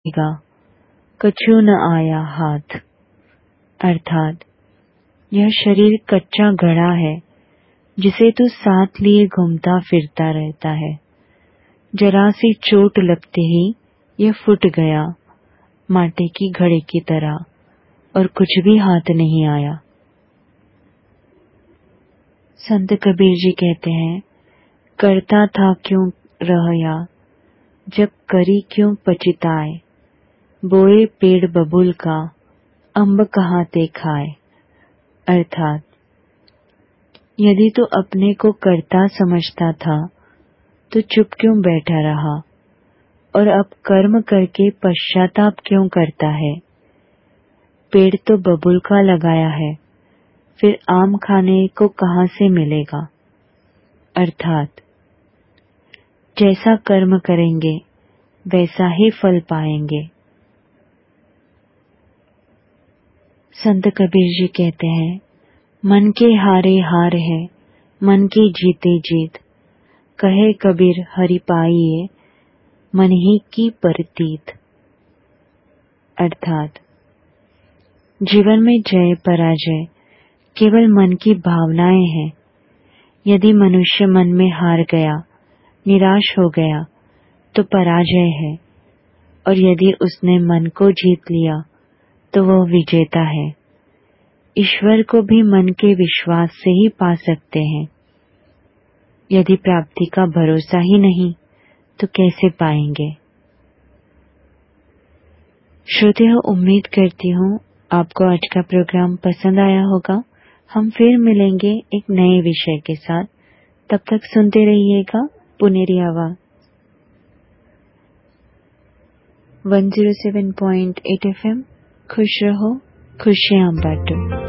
गा कछु न आया हाथ। अर्थात यह शरीर कच्चा घड़ा है जिसे तू साथ लिए घूमता फिरता रहता है। जरा सी चोट लगते ही यह फूट गया माटी की घड़े की तरह और कुछ भी हाथ नहीं आया। संत कबीर जी कहते हैं, करता था क्यों रहया जब करी क्यों पछताए, बोए पेड़ बबूल का अम्ब कहाँ ते खाए। अर्थात यदि तू अपने को कर्ता समझता था तो चुप क्यों बैठा रहा और अब कर्म करके पश्चाताप क्यों करता है। पेड़ तो बबूल का लगाया है, फिर आम खाने को कहाँ से मिलेगा। अर्थात जैसा कर्म करेंगे वैसा ही फल पाएंगे। संत कबीर जी कहते हैं, मन के हारे हार है मन के जीते जीत, कहे कबीर हरि पाइए मन ही की परतीत। अर्थात जीवन में जय पराजय केवल मन की भावनाएं हैं। यदि मनुष्य मन में हार गया, निराश हो गया तो पराजय है, और यदि उसने मन को जीत लिया तो वह विजेता है। ईश्वर को भी मन के विश्वास से ही पा सकते हैं। यदि प्राप्ति का भरोसा ही नहीं तो कैसे पाएंगे। श्रोतेयों, उम्मीद करती हूँ आपको आज का प्रोग्राम पसंद आया होगा। हम फिर मिलेंगे एक नए विषय के साथ। तब तक सुनते रहिएगा पुनेरी आवाज 107.8 FM। खुश रहो, खुशियाँ बांटो।